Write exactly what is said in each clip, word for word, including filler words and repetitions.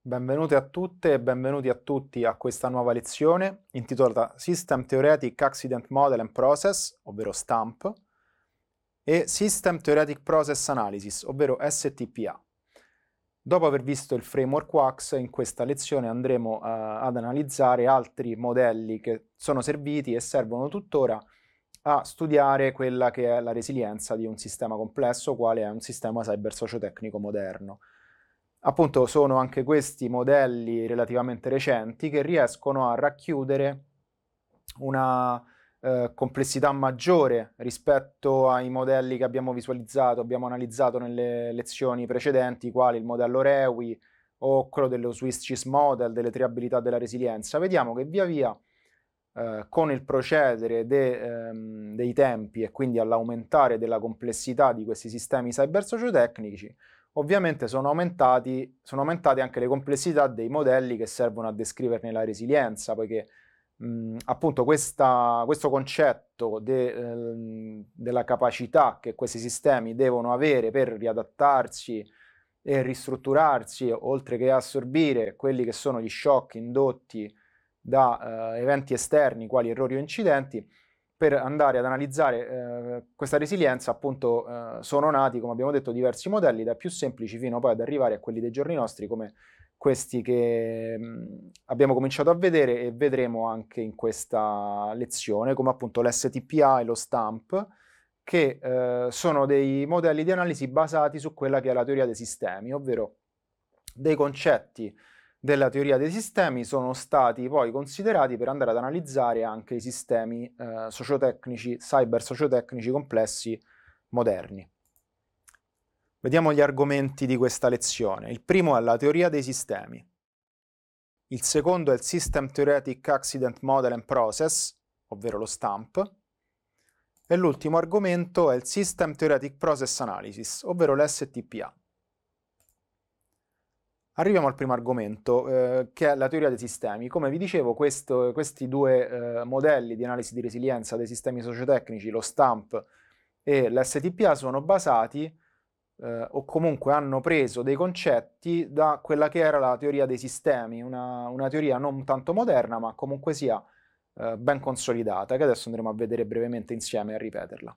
Benvenute a tutte e benvenuti a tutti a questa nuova lezione intitolata System Theoretic Accident Model and Process, ovvero STAMP, e System Theoretic Process Analysis, ovvero S T P A. Dopo aver visto il framework W A X, in questa lezione andremo uh, ad analizzare altri modelli che sono serviti e servono tuttora a studiare quella che è la resilienza di un sistema complesso, quale è un sistema cyber-sociotecnico moderno. Appunto sono anche questi modelli relativamente recenti che riescono a racchiudere una eh, complessità maggiore rispetto ai modelli che abbiamo visualizzato, abbiamo analizzato nelle lezioni precedenti, quali il modello Rewi o quello dello Swiss Cheese Model, delle tre abilità della resilienza. Vediamo che via via eh, con il procedere de, ehm, dei tempi e quindi all'aumentare della complessità di questi sistemi cyber-sociotecnici, ovviamente sono aumentati, sono aumentate anche le complessità dei modelli che servono a descriverne la resilienza, poiché mh, appunto questa, questo concetto de, eh, della capacità che questi sistemi devono avere per riadattarsi e ristrutturarsi, oltre che assorbire quelli che sono gli shock indotti da eh, eventi esterni, quali errori o incidenti, per andare ad analizzare eh, questa resilienza, appunto, eh, sono nati, come abbiamo detto, diversi modelli, dai più semplici fino poi ad arrivare a quelli dei giorni nostri, come questi che mh, abbiamo cominciato a vedere e vedremo anche in questa lezione, come appunto l'S T P A e lo STAMP, che eh, sono dei modelli di analisi basati su quella che è la teoria dei sistemi, ovvero dei concetti della teoria dei sistemi sono stati poi considerati per andare ad analizzare anche i sistemi eh, sociotecnici, cyber sociotecnici complessi moderni. Vediamo gli argomenti di questa lezione. Il primo è la teoria dei sistemi. Il secondo è il System Theoretic Accident Model and Process, ovvero lo STAMP. E l'ultimo argomento è il System Theoretic Process Analysis, ovvero l'S T P A. Arriviamo al primo argomento, eh, che è la teoria dei sistemi. Come vi dicevo, questo, questi due eh, modelli di analisi di resilienza dei sistemi sociotecnici, lo STAMP e l'S T P A, sono basati eh, o comunque hanno preso dei concetti da quella che era la teoria dei sistemi, una, una teoria non tanto moderna, ma comunque sia eh, ben consolidata, che adesso andremo a vedere brevemente insieme e a ripeterla.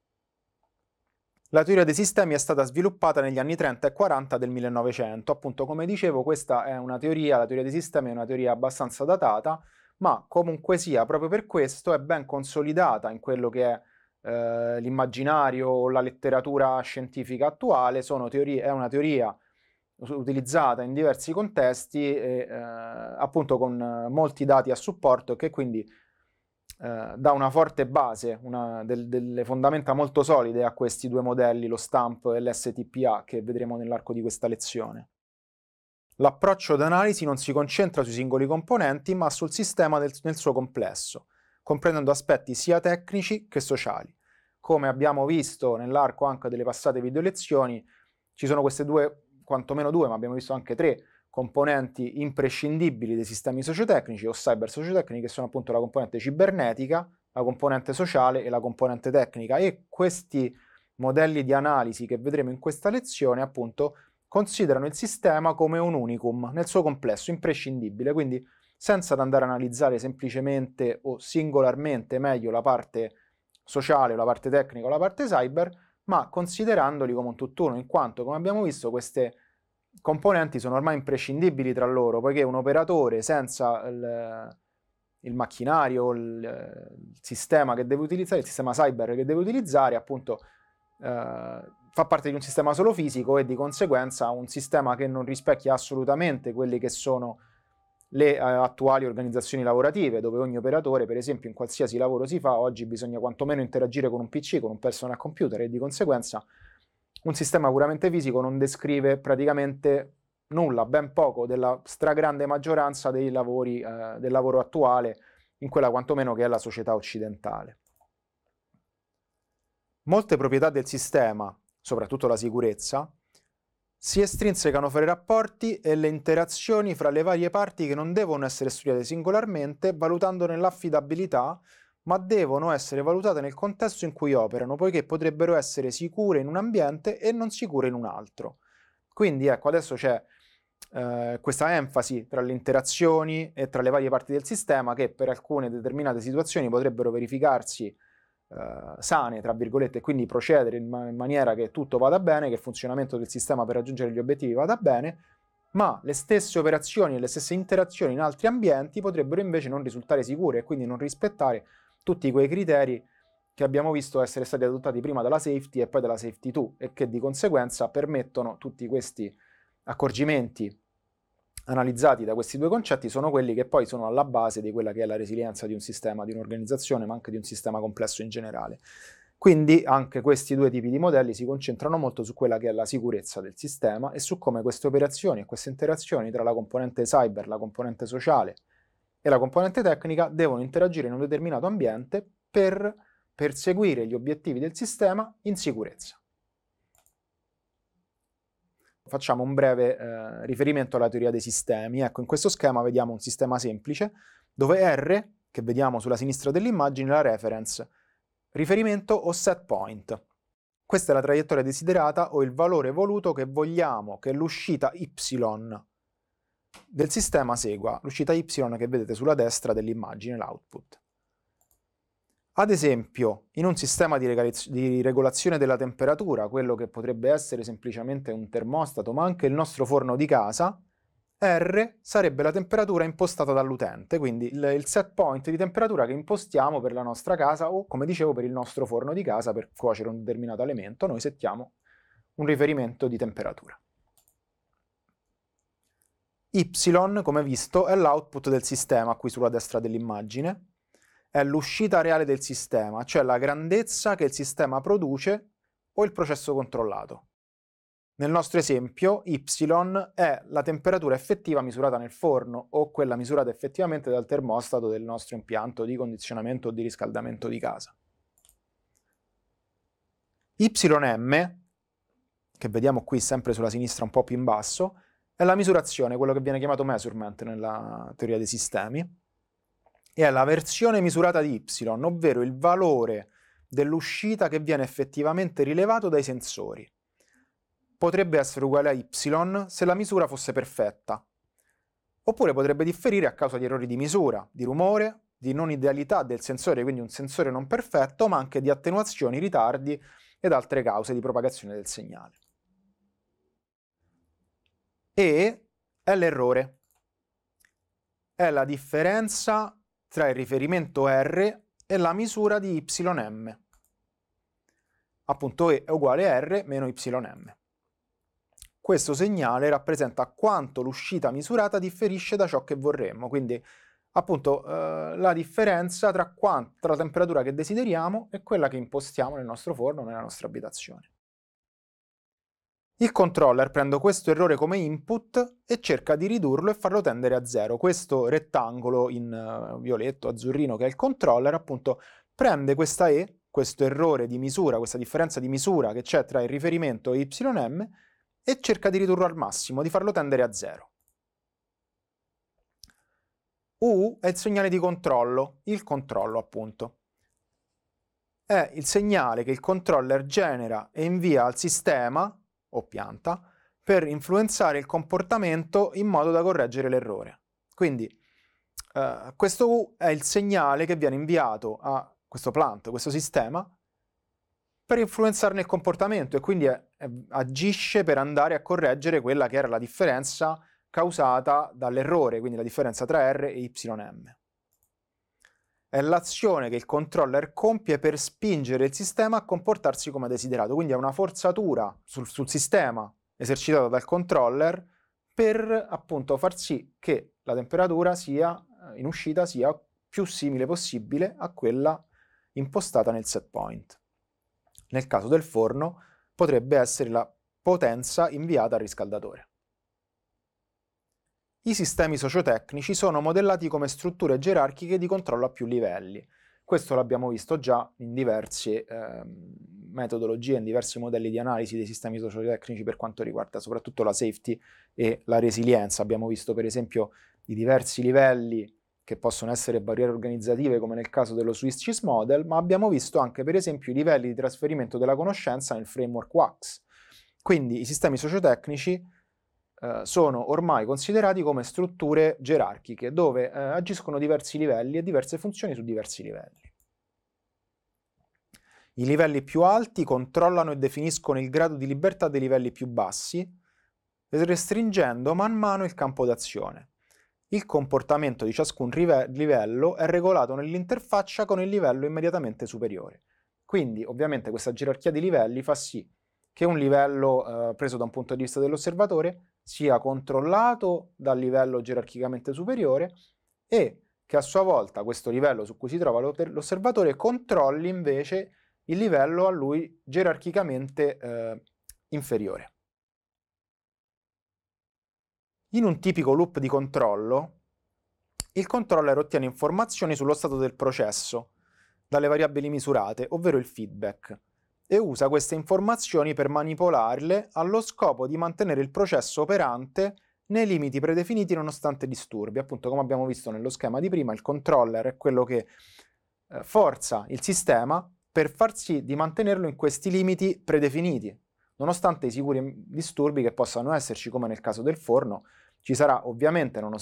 La teoria dei sistemi è stata sviluppata negli anni trenta e quaranta del millenovecento. Appunto, come dicevo, questa è una teoria, la teoria dei sistemi è una teoria abbastanza datata, ma comunque sia, proprio per questo è ben consolidata in quello che è eh, l'immaginario o la letteratura scientifica attuale. Sono teorie, è una teoria utilizzata in diversi contesti e eh, appunto con molti dati a supporto, che quindi Uh, dà una forte base, una, del, delle fondamenta molto solide a questi due modelli, lo STAMP e l'S T P A, che vedremo nell'arco di questa lezione. L'approccio d'analisi non si concentra sui singoli componenti, ma sul sistema del, nel suo complesso, comprendendo aspetti sia tecnici che sociali. Come abbiamo visto nell'arco anche delle passate video lezioni, ci sono queste due, quantomeno due, ma abbiamo visto anche tre componenti imprescindibili dei sistemi sociotecnici o cyber sociotecnici, che sono appunto la componente cibernetica, la componente sociale e la componente tecnica, e questi modelli di analisi che vedremo in questa lezione appunto considerano il sistema come un unicum nel suo complesso, imprescindibile, quindi senza andare a analizzare semplicemente o singolarmente meglio la parte sociale, la parte tecnica o la parte cyber, ma considerandoli come un tutt'uno, in quanto, come abbiamo visto, queste componenti sono ormai imprescindibili tra loro, poiché un operatore senza il, il macchinario, il, il sistema che deve utilizzare, il sistema cyber che deve utilizzare, appunto, eh, fa parte di un sistema solo fisico e di conseguenza un sistema che non rispecchia assolutamente quelle che sono le eh, attuali organizzazioni lavorative, dove ogni operatore, per esempio, in qualsiasi lavoro si fa, oggi bisogna quantomeno interagire con un P C, con un personal computer, e di conseguenza un sistema puramente fisico non descrive praticamente nulla, ben poco, della stragrande maggioranza dei lavori, eh, del lavoro attuale, in quella quantomeno che è la società occidentale. Molte proprietà del sistema, soprattutto la sicurezza, si estrinsecano fra i rapporti e le interazioni fra le varie parti, che non devono essere studiate singolarmente, valutandone l'affidabilità, ma devono essere valutate nel contesto in cui operano, poiché potrebbero essere sicure in un ambiente e non sicure in un altro. Quindi ecco, adesso c'è eh, questa enfasi tra le interazioni e tra le varie parti del sistema che per alcune determinate situazioni potrebbero verificarsi Uh, sane, tra virgolette, e quindi procedere in, ma in maniera che tutto vada bene, che il funzionamento del sistema per raggiungere gli obiettivi vada bene, ma le stesse operazioni e le stesse interazioni in altri ambienti potrebbero invece non risultare sicure e quindi non rispettare tutti quei criteri che abbiamo visto essere stati adottati prima dalla safety e poi dalla safety due e che di conseguenza permettono tutti questi accorgimenti analizzati da questi due concetti sono quelli che poi sono alla base di quella che è la resilienza di un sistema, di un'organizzazione, ma anche di un sistema complesso in generale. Quindi anche questi due tipi di modelli si concentrano molto su quella che è la sicurezza del sistema e su come queste operazioni e queste interazioni tra la componente cyber, la componente sociale e la componente tecnica devono interagire in un determinato ambiente per perseguire gli obiettivi del sistema in sicurezza. Facciamo un breve eh, riferimento alla teoria dei sistemi. Ecco, in questo schema vediamo un sistema semplice dove R, che vediamo sulla sinistra dell'immagine, è la reference, riferimento o set point. Questa è la traiettoria desiderata o il valore voluto che vogliamo che l'uscita Y del sistema segua, l'uscita Y che vedete sulla destra dell'immagine, l'output. Ad esempio, in un sistema di, di regolazione della temperatura, quello che potrebbe essere semplicemente un termostato, ma anche il nostro forno di casa, R sarebbe la temperatura impostata dall'utente, quindi il, il set point di temperatura che impostiamo per la nostra casa o, come dicevo, per il nostro forno di casa per cuocere un determinato alimento, noi settiamo un riferimento di temperatura. Y, come visto, è l'output del sistema, qui sulla destra dell'immagine. È l'uscita reale del sistema, cioè la grandezza che il sistema produce o il processo controllato. Nel nostro esempio, Y è la temperatura effettiva misurata nel forno o quella misurata effettivamente dal termostato del nostro impianto di condizionamento o di riscaldamento di casa. Y M, che vediamo qui sempre sulla sinistra un po' più in basso, è la misurazione, quello che viene chiamato measurement nella teoria dei sistemi, e è la versione misurata di Y, ovvero il valore dell'uscita che viene effettivamente rilevato dai sensori. Potrebbe essere uguale a Y se la misura fosse perfetta, oppure potrebbe differire a causa di errori di misura, di rumore, di non idealità del sensore, quindi un sensore non perfetto, ma anche di attenuazioni, ritardi ed altre cause di propagazione del segnale. E è l'errore. È la differenza tra il riferimento R e la misura di Y M. Appunto E è uguale a R meno Y M. Questo segnale rappresenta quanto l'uscita misurata differisce da ciò che vorremmo, quindi appunto eh, la differenza tra, tra la temperatura che desideriamo e quella che impostiamo nel nostro forno o nella nostra abitazione. Il controller prende questo errore come input e cerca di ridurlo e farlo tendere a zero. Questo rettangolo in uh, violetto, azzurrino, che è il controller, appunto, prende questa E, questo errore di misura, questa differenza di misura che c'è tra il riferimento e Y M, e cerca di ridurlo al massimo, di farlo tendere a zero. U è il segnale di controllo, il controllo, appunto. È il segnale che il controller genera e invia al sistema o pianta per influenzare il comportamento in modo da correggere l'errore. Quindi eh, questo U è il segnale che viene inviato a questo plant, questo sistema, per influenzarne il comportamento e quindi è, è, agisce per andare a correggere quella che era la differenza causata dall'errore, quindi la differenza tra R e Y M. È l'azione che il controller compie per spingere il sistema a comportarsi come desiderato, quindi è una forzatura sul, sul sistema esercitata dal controller per appunto far sì che la temperatura sia in uscita sia più simile possibile a quella impostata nel set point. Nel caso del forno potrebbe essere la potenza inviata al riscaldatore. I sistemi sociotecnici sono modellati come strutture gerarchiche di controllo a più livelli. Questo l'abbiamo visto già in diverse eh, metodologie, in diversi modelli di analisi dei sistemi sociotecnici per quanto riguarda soprattutto la safety e la resilienza. Abbiamo visto per esempio i diversi livelli che possono essere barriere organizzative come nel caso dello Swiss Cheese Model, ma abbiamo visto anche per esempio i livelli di trasferimento della conoscenza nel framework W A C S. Quindi i sistemi sociotecnici eh, sono ormai considerati come strutture gerarchiche, dove eh, agiscono diversi livelli e diverse funzioni su diversi livelli. I livelli più alti controllano e definiscono il grado di libertà dei livelli più bassi, restringendo man mano il campo d'azione. Il comportamento di ciascun livello è regolato nell'interfaccia con il livello immediatamente superiore. Quindi, ovviamente, questa gerarchia di livelli fa sì che un livello eh, preso da un punto di vista dell'osservatore sia controllato dal livello gerarchicamente superiore e che a sua volta questo livello su cui si trova l'osservatore controlli invece il livello a lui gerarchicamente eh, inferiore. In un tipico loop di controllo, il controller ottiene informazioni sullo stato del processo dalle variabili misurate, ovvero il feedback, e usa queste informazioni per manipolarle allo scopo di mantenere il processo operante nei limiti predefiniti nonostante disturbi. Appunto, come abbiamo visto nello schema di prima, il controller è quello che eh, forza il sistema per far sì di mantenerlo in questi limiti predefiniti, nonostante i sicuri disturbi che possano esserci, come nel caso del forno. Ci sarà ovviamente, nonostante